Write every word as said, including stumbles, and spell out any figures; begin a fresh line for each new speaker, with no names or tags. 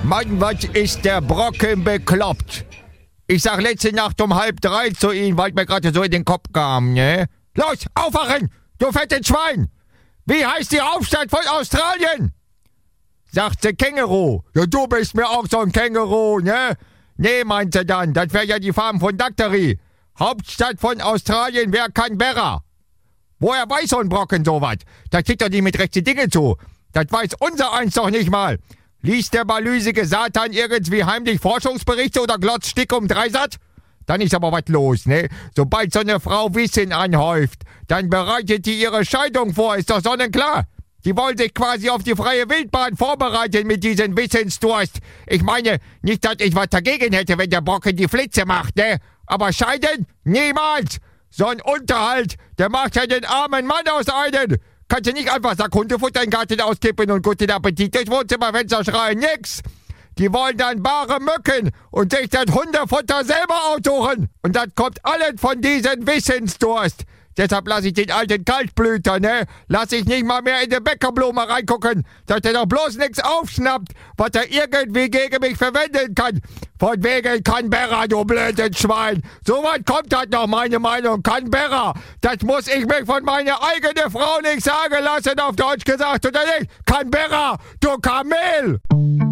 Mann, was ist der Brocken bekloppt? Ich sag letzte Nacht um halb drei zu ihm, weil mir gerade so in den Kopf kam, ne? Los, aufwachen, du fettes Schwein! Wie heißt die Hauptstadt von Australien? Sagt sie Känguru. Ja, du bist mir auch so ein Känguru, ne? Nee, meint sie dann, das wäre ja die Farm von Daktari. Hauptstadt von Australien wäre Canberra. Woher weiß so ein Brocken sowas? Das kriegt doch nicht mit rechte Dinge zu. Das weiß unser eins doch nicht mal. Liest der balüsige Satan irgendwie heimlich Forschungsberichte oder glotzt Stick um Dreisat? Dann ist aber was los, ne? Sobald so eine Frau Wissen anhäuft, dann bereitet die ihre Scheidung vor, ist doch sonnenklar. Die wollen sich quasi auf die freie Wildbahn vorbereiten mit diesem Wissensdurst. Ich meine, nicht, dass ich was dagegen hätte, wenn der Brocken die Flitze macht, ne? Aber scheiden? Niemals! So ein Unterhalt, der macht ja den armen Mann aus einem. Kannst du nicht einfach Sack Hundefutter in den Garten auskippen und guten Appetit durchs Wohnzimmerfenster schreien? Nix! Die wollen dann bare Mücken und sich das Hundefutter selber aussuchen. Und das kommt alles von diesem Wissensdurst. Deshalb lasse ich den alten Kaltblüter, ne? Lass ich nicht mal mehr in die Bäckerblume reingucken, dass der doch bloß nichts aufschnappt, was er irgendwie gegen mich verwenden kann. Von wegen Canberra, du blödes Schwein. So weit kommt halt noch meine Meinung. Canberra, das muss ich mich von meiner eigenen Frau nicht sagen lassen, auf Deutsch gesagt, oder nicht? Canberra, du Kamel!